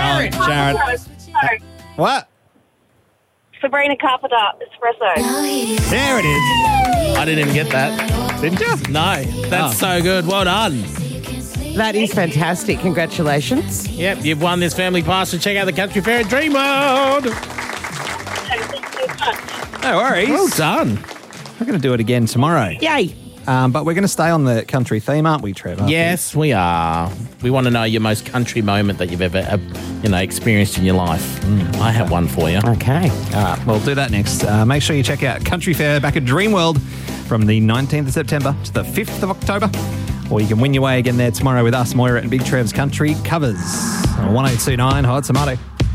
Sharon. Sharon. What? Sabrina Carpenter, Espresso. There it is. I didn't even get that. Didn't you? No, that's so good. Well done. That is fantastic. Congratulations. Yep, you've won this family pass to check out the Country Fair at Dream World. No worries. Well done. We're going to do it again tomorrow. Yay. But we're going to stay on the country theme, aren't we, Trevor? Yes, we are. We want to know your most country moment that you've ever, experienced in your life. I have one for you. Okay. All right, we'll do that next. Make sure you check out Country Fair back at Dreamworld from the 19th of September to the 5th of October. Or you can win your way again there tomorrow with us, Moira and Big Trev's Country Covers. On 1029 Hot Tomato.